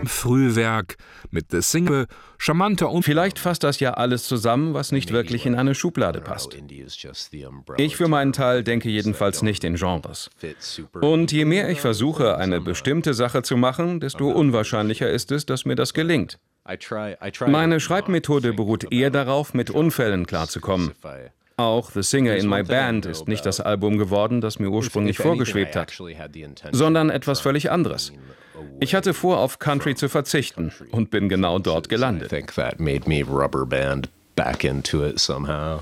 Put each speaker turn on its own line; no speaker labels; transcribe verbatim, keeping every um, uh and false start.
Frühwerk mit The Single, charmanter und...
Vielleicht fasst das ja alles zusammen, was nicht wirklich in eine Schublade passt. Ich für meinen Teil denke jedenfalls nicht in Genres. Und je mehr ich versuche, eine bestimmte Sache zu machen, desto unwahrscheinlicher ist es, dass mir das gelingt. Meine Schreibmethode beruht eher darauf, mit Unfällen klarzukommen. Auch The Singer in My Band ist nicht das Album geworden, das mir ursprünglich vorgeschwebt hat, sondern etwas völlig anderes. Ich hatte vor, auf Country zu verzichten und bin genau dort gelandet.
I think that made me rubber band back into it somehow.